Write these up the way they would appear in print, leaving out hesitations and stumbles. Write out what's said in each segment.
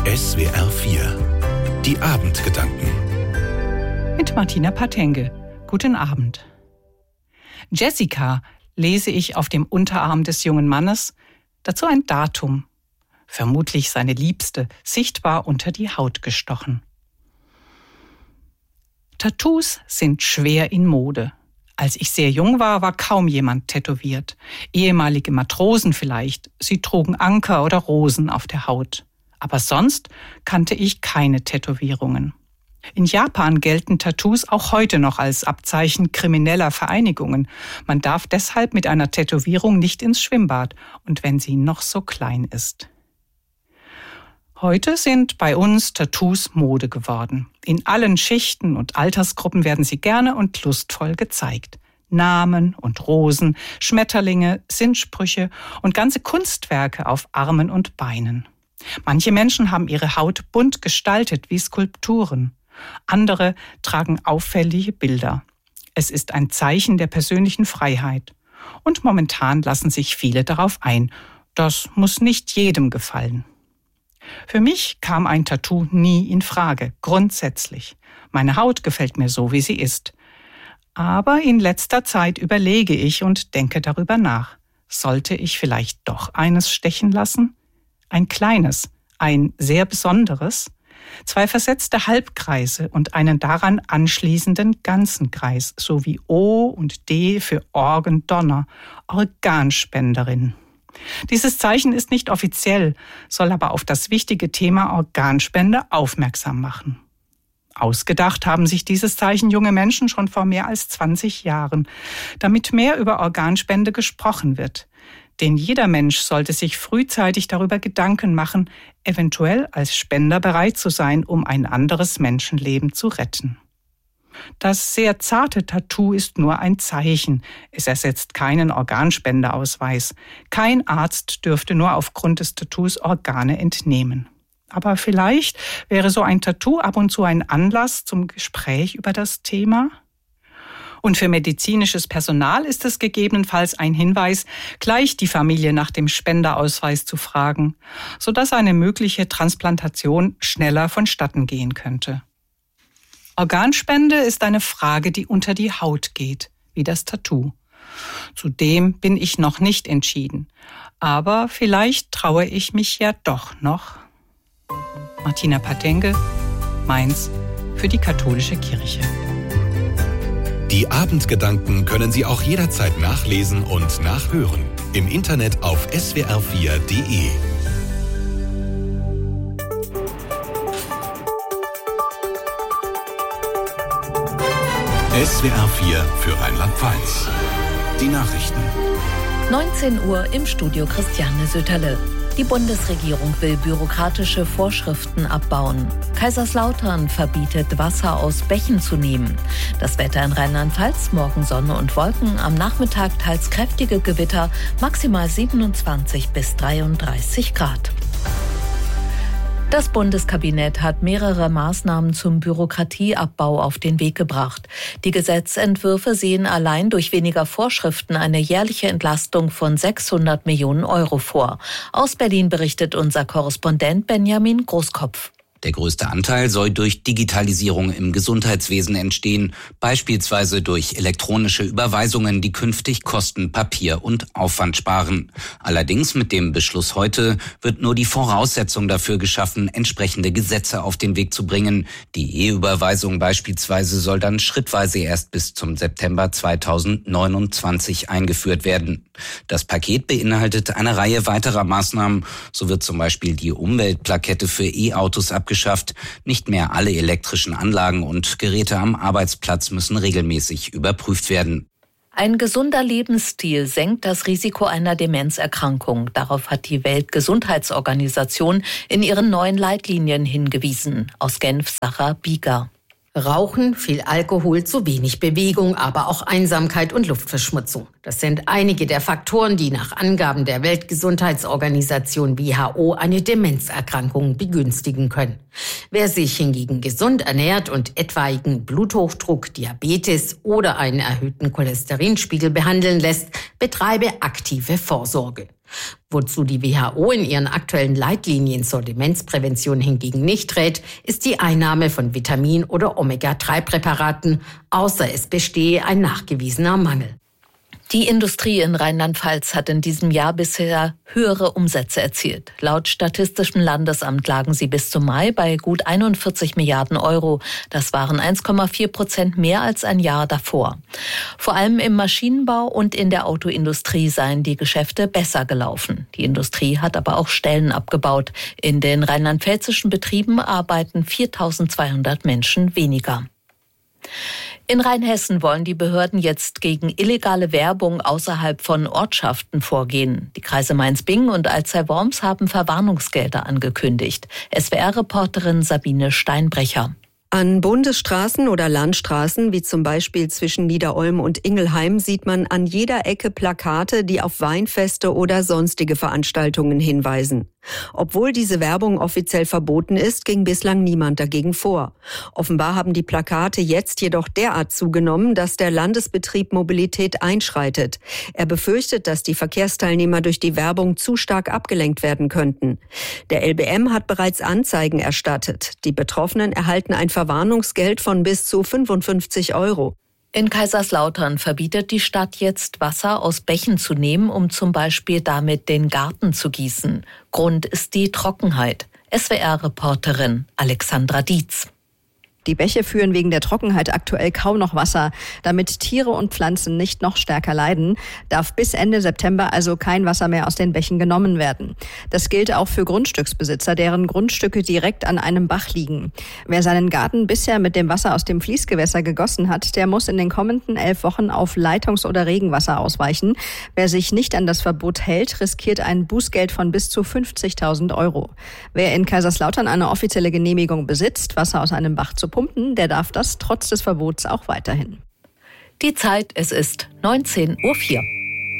SWR 4. Die Abendgedanken. Mit Martina Patenge. Guten Abend. Jessica lese ich auf dem Unterarm des jungen Mannes, dazu ein Datum. Vermutlich seine Liebste, sichtbar unter die Haut gestochen. Tattoos sind schwer in Mode. Als ich sehr jung war, war kaum jemand tätowiert. Ehemalige Matrosen vielleicht. Sie trugen Anker oder Rosen auf der Haut. Aber sonst kannte ich keine Tätowierungen. In Japan gelten Tattoos auch heute noch als Abzeichen krimineller Vereinigungen. Man darf deshalb mit einer Tätowierung nicht ins Schwimmbad, und wenn sie noch so klein ist. Heute sind bei uns Tattoos Mode geworden. In allen Schichten und Altersgruppen werden sie gerne und lustvoll gezeigt. Namen und Rosen, Schmetterlinge, Sinnsprüche und ganze Kunstwerke auf Armen und Beinen. Manche Menschen haben ihre Haut bunt gestaltet wie Skulpturen. Andere tragen auffällige Bilder. Es ist ein Zeichen der persönlichen Freiheit. Und momentan lassen sich viele darauf ein. Das muss nicht jedem gefallen. Für mich kam ein Tattoo nie in Frage, grundsätzlich. Meine Haut gefällt mir so, wie sie ist. Aber in letzter Zeit überlege ich und denke darüber nach. Sollte ich vielleicht doch eines stechen lassen? Ein kleines, ein sehr besonderes? 2 versetzte Halbkreise und einen daran anschließenden ganzen Kreis, sowie O und D für Orgendonner, Organspenderin. Dieses Zeichen ist nicht offiziell, soll aber auf das wichtige Thema Organspende aufmerksam machen. Ausgedacht haben sich dieses Zeichen junge Menschen schon vor mehr als 20 Jahren, damit mehr über Organspende gesprochen wird. Denn jeder Mensch sollte sich frühzeitig darüber Gedanken machen, eventuell als Spender bereit zu sein, um ein anderes Menschenleben zu retten. Das sehr zarte Tattoo ist nur ein Zeichen. Es ersetzt keinen Organspendeausweis. Kein Arzt dürfte nur aufgrund des Tattoos Organe entnehmen. Aber vielleicht wäre so ein Tattoo ab und zu ein Anlass zum Gespräch über das Thema. Und für medizinisches Personal ist es gegebenenfalls ein Hinweis, gleich die Familie nach dem Spenderausweis zu fragen, sodass eine mögliche Transplantation schneller vonstatten gehen könnte. Organspende ist eine Frage, die unter die Haut geht, wie das Tattoo. Zudem bin ich noch nicht entschieden. Aber vielleicht traue ich mich ja doch noch. Martina Patenge, Mainz, für die Katholische Kirche. Die Abendgedanken können Sie auch jederzeit nachlesen und nachhören. Im Internet auf swr4.de. SWR 4 für Rheinland-Pfalz. Die Nachrichten. 19 Uhr im Studio Christiane Sütterle. Die Bundesregierung will bürokratische Vorschriften abbauen. Kaiserslautern verbietet, Wasser aus Bächen zu nehmen. Das Wetter in Rheinland-Pfalz: morgen Sonne und Wolken, am Nachmittag teils kräftige Gewitter, maximal 27 bis 33 Grad. Das Bundeskabinett hat mehrere Maßnahmen zum Bürokratieabbau auf den Weg gebracht. Die Gesetzentwürfe sehen allein durch weniger Vorschriften eine jährliche Entlastung von 600 Millionen Euro vor. Aus Berlin berichtet unser Korrespondent Benjamin Großkopf. Der größte Anteil soll durch Digitalisierung im Gesundheitswesen entstehen, beispielsweise durch elektronische Überweisungen, die künftig Kosten, Papier und Aufwand sparen. Allerdings mit dem Beschluss heute wird nur die Voraussetzung dafür geschaffen, entsprechende Gesetze auf den Weg zu bringen. Die E-Überweisung beispielsweise soll dann schrittweise erst bis zum September 2029 eingeführt werden. Das Paket beinhaltet eine Reihe weiterer Maßnahmen. So wird zum Beispiel die Umweltplakette für E-Autos abgeschafft. Nicht mehr alle elektrischen Anlagen und Geräte am Arbeitsplatz müssen regelmäßig überprüft werden. Ein gesunder Lebensstil senkt das Risiko einer Demenzerkrankung. Darauf hat die Weltgesundheitsorganisation in ihren neuen Leitlinien hingewiesen. Aus Genf Sarah Bieger. Rauchen, viel Alkohol, zu wenig Bewegung, aber auch Einsamkeit und Luftverschmutzung. Das sind einige der Faktoren, die nach Angaben der Weltgesundheitsorganisation WHO eine Demenzerkrankung begünstigen können. Wer sich hingegen gesund ernährt und etwaigen Bluthochdruck, Diabetes oder einen erhöhten Cholesterinspiegel behandeln lässt, betreibe aktive Vorsorge. Wozu die WHO in ihren aktuellen Leitlinien zur Demenzprävention hingegen nicht rät, ist die Einnahme von Vitamin- oder Omega-3-Präparaten, außer es bestehe ein nachgewiesener Mangel. Die Industrie in Rheinland-Pfalz hat in diesem Jahr bisher höhere Umsätze erzielt. Laut Statistischem Landesamt lagen sie bis zum Mai bei gut 41 Milliarden Euro. Das waren 1,4% mehr als ein Jahr davor. Vor allem im Maschinenbau und in der Autoindustrie seien die Geschäfte besser gelaufen. Die Industrie hat aber auch Stellen abgebaut. In den rheinland-pfälzischen Betrieben arbeiten 4.200 Menschen weniger. In Rheinhessen wollen die Behörden jetzt gegen illegale Werbung außerhalb von Ortschaften vorgehen. Die Kreise Mainz-Bingen und Alzey-Worms haben Verwarnungsgelder angekündigt. SWR-Reporterin Sabine Steinbrecher. An Bundesstraßen oder Landstraßen, wie zum Beispiel zwischen Niederolm und Ingelheim, sieht man an jeder Ecke Plakate, die auf Weinfeste oder sonstige Veranstaltungen hinweisen. Obwohl diese Werbung offiziell verboten ist, ging bislang niemand dagegen vor. Offenbar haben die Plakate jetzt jedoch derart zugenommen, dass der Landesbetrieb Mobilität einschreitet. Er befürchtet, dass die Verkehrsteilnehmer durch die Werbung zu stark abgelenkt werden könnten. Der LBM hat bereits Anzeigen erstattet. Die Betroffenen erhalten ein Verwarnungsgeld von bis zu 55 €. In Kaiserslautern verbietet die Stadt jetzt, Wasser aus Bächen zu nehmen, um zum Beispiel damit den Garten zu gießen. Grund ist die Trockenheit. SWR-Reporterin Alexandra Dietz. Die Bäche führen wegen der Trockenheit aktuell kaum noch Wasser. Damit Tiere und Pflanzen nicht noch stärker leiden, darf bis Ende September also kein Wasser mehr aus den Bächen genommen werden. Das gilt auch für Grundstücksbesitzer, deren Grundstücke direkt an einem Bach liegen. Wer seinen Garten bisher mit dem Wasser aus dem Fließgewässer gegossen hat, der muss in den kommenden 11 Wochen auf Leitungs- oder Regenwasser ausweichen. Wer sich nicht an das Verbot hält, riskiert ein Bußgeld von bis zu 50.000 €. Wer in Kaiserslautern eine offizielle Genehmigung besitzt, Wasser aus einem Bach zu pumpen, der darf das trotz des Verbots auch weiterhin. Die Zeit, es ist 19:04 Uhr.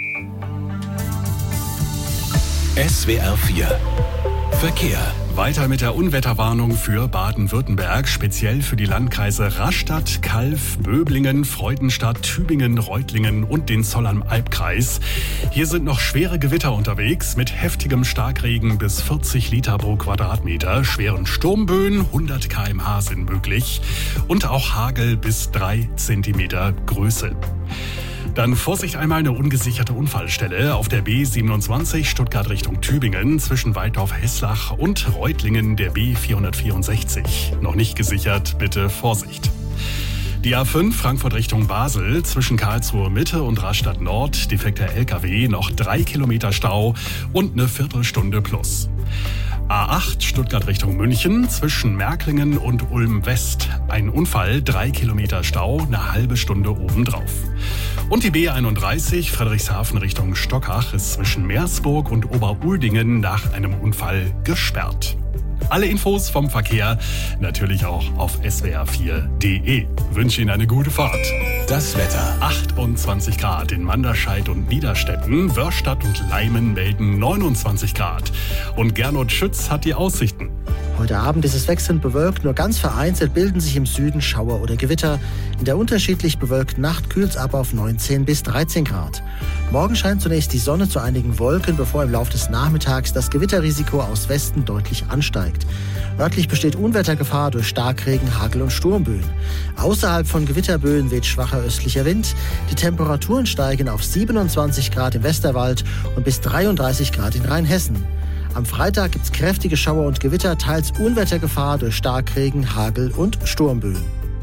SWR 4 Verkehr. Weiter mit der Unwetterwarnung für Baden-Württemberg, speziell für die Landkreise Rastatt, Calw, Böblingen, Freudenstadt, Tübingen, Reutlingen und den Zollern-Albkreis. Hier sind noch schwere Gewitter unterwegs mit heftigem Starkregen bis 40 Liter pro Quadratmeter, schweren Sturmböen, 100 km/h sind möglich und auch Hagel bis 3 Zentimeter Größe. Dann Vorsicht einmal, eine ungesicherte Unfallstelle auf der B27 Stuttgart Richtung Tübingen zwischen Waldorf-Heslach und Reutlingen der B464. Noch nicht gesichert, bitte Vorsicht. Die A5 Frankfurt Richtung Basel zwischen Karlsruhe Mitte und Rastatt Nord, defekter LKW, noch 3 Kilometer Stau und eine Viertelstunde plus. A8 Stuttgart Richtung München zwischen Märklingen und Ulm West. Ein Unfall, 3 Kilometer Stau, eine halbe Stunde obendrauf. Und die B31 Friedrichshafen Richtung Stockach ist zwischen Meersburg und Oberuldingen nach einem Unfall gesperrt. Alle Infos vom Verkehr natürlich auch auf swr4.de. Wünsche Ihnen eine gute Fahrt. Das Wetter. 28 Grad in Manderscheid und Niederstetten. Wörstadt und Leimen melden 29 Grad. Und Gernot Schütz hat die Aussichten. Heute Abend ist es wechselnd bewölkt, nur ganz vereinzelt bilden sich im Süden Schauer oder Gewitter. In der unterschiedlich bewölkten Nacht kühlt es ab auf 19 bis 13 Grad. Morgen scheint zunächst die Sonne zu einigen Wolken, bevor im Laufe des Nachmittags das Gewitterrisiko aus Westen deutlich ansteigt. Örtlich besteht Unwettergefahr durch Starkregen, Hagel und Sturmböen. Außerhalb von Gewitterböen weht schwacher östlicher Wind. Die Temperaturen steigen auf 27 Grad im Westerwald und bis 33 Grad in Rheinhessen. Am Freitag gibt es kräftige Schauer und Gewitter, teils Unwettergefahr durch Starkregen, Hagel und Sturmböen.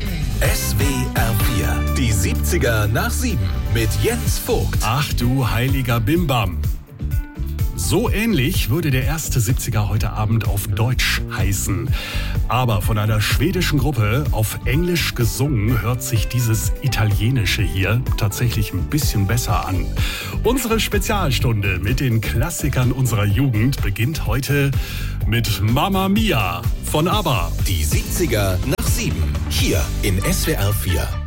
SWR 4, die 70er nach 7 mit Jens Vogt. Ach du heiliger Bimbam. So ähnlich würde der erste 70er heute Abend auf Deutsch heißen. Aber von einer schwedischen Gruppe auf Englisch gesungen hört sich dieses Italienische hier tatsächlich ein bisschen besser an. Unsere Spezialstunde mit den Klassikern unserer Jugend beginnt heute mit Mamma Mia von ABBA. Die 70er nach 7, hier in SWR 4.